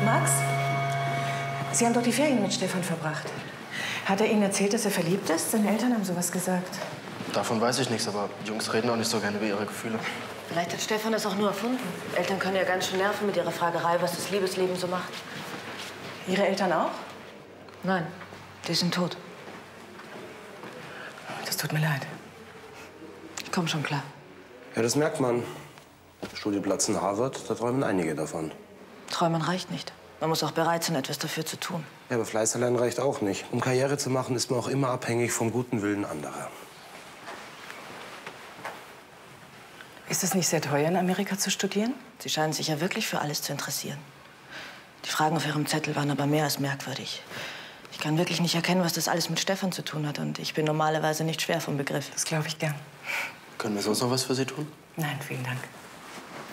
Max, Sie haben doch die Ferien mit Stefan verbracht. Hat er Ihnen erzählt, dass er verliebt ist? Seine Eltern haben sowas gesagt. Davon weiß ich nichts, aber Jungs reden auch nicht so gerne über ihre Gefühle. Vielleicht hat Stefan das auch nur erfunden. Eltern können ja ganz schön nerven mit ihrer Fragerei, was das Liebesleben so macht. Ihre Eltern auch? Nein, die sind tot. Das tut mir leid. Ich komme schon klar. Ja, das merkt man. Studienplatz in Harvard, da träumen einige davon. Träumen reicht nicht. Man muss auch bereit sein, etwas dafür zu tun. Ja, aber Fleiß allein reicht auch nicht. Um Karriere zu machen, ist man auch immer abhängig vom guten Willen anderer. Ist es nicht sehr teuer, in Amerika zu studieren? Sie scheinen sich ja wirklich für alles zu interessieren. Die Fragen auf Ihrem Zettel waren aber mehr als merkwürdig. Ich kann wirklich nicht erkennen, was das alles mit Stefan zu tun hat. Und ich bin normalerweise nicht schwer vom Begriff. Das glaube ich gern. Können wir sonst noch was für Sie tun? Nein, vielen Dank.